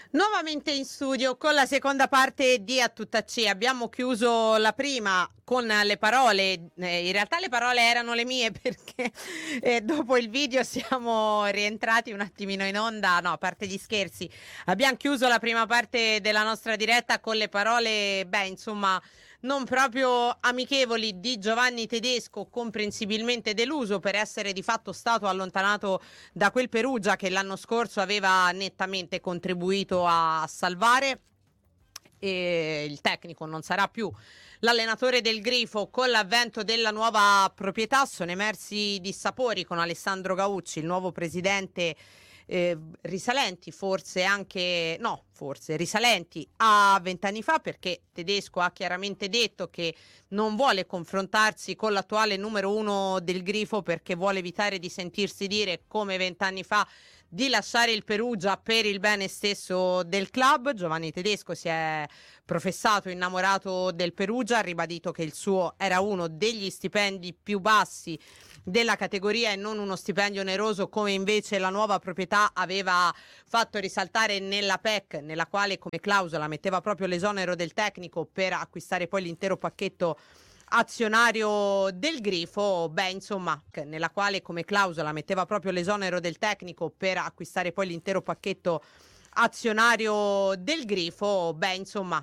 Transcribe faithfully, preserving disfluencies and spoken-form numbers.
Nuovamente in studio con la seconda parte di A Tutta C. Abbiamo chiuso la prima con le parole, eh, in realtà le parole erano le mie perché eh, dopo il video siamo rientrati un attimino in onda, no, a parte gli scherzi, abbiamo chiuso la prima parte della nostra diretta con le parole, beh, insomma, non proprio amichevoli di Giovanni Tedesco, comprensibilmente deluso per essere di fatto stato allontanato da quel Perugia che l'anno scorso aveva nettamente contribuito a salvare. E il tecnico non sarà più l'allenatore del Grifo con l'avvento della nuova proprietà. Sono emersi dissapori con Alessandro Gaucci, il nuovo presidente, eh, risalenti forse anche no forse risalenti a vent'anni fa, perché Tedesco ha chiaramente detto che non vuole confrontarsi con l'attuale numero uno del Grifo perché vuole evitare di sentirsi dire come vent'anni fa di lasciare il Perugia per il bene stesso del club. Giovanni Tedesco si è professato innamorato del Perugia, ha ribadito che il suo era uno degli stipendi più bassi della categoria e non uno stipendio oneroso come invece la nuova proprietà aveva fatto risaltare nella P E C, nella quale come clausola metteva proprio l'esonero del tecnico per acquistare poi l'intero pacchetto azionario del Grifo. Beh, insomma, nella quale come clausola metteva proprio l'esonero del tecnico per acquistare poi l'intero pacchetto azionario del Grifo. Beh, insomma,